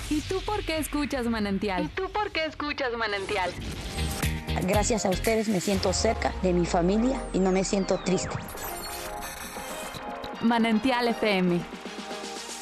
¿Y tú por qué escuchas Manantial? Gracias a ustedes me siento cerca de mi familia y no me siento triste. Manantial FM